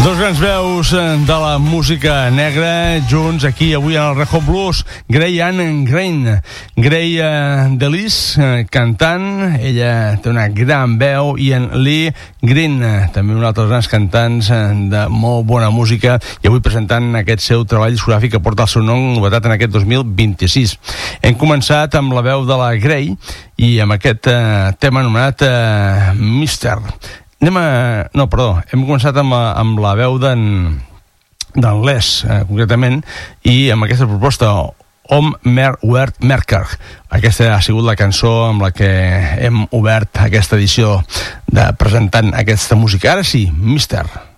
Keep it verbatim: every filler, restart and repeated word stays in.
Dos grans veus de la música negra junts aquí avui en el Rejo Blues. Gray Ann Green, Gray uh, Delis uh, cantant, ella té una gran veu, i en Lee Green, uh, també un altre grans cantants uh, de molt bona música, i avui presentant aquest seu treball discogràfic que porta el seu nom, novetat en aquest dos mil vint-i-sis. Hem començat amb la veu de la Gray i amb aquest uh, tema anomenat uh, Mister. Anem a... No, perdó, hem començat amb, amb la veu d'en d'en Les, eh, concretament, i amb aquesta proposta, Om Mer Wert Merker. Aquesta ha sigut la cançó amb la que hem obert aquesta edició de presentant aquesta música. Ara sí, Mister.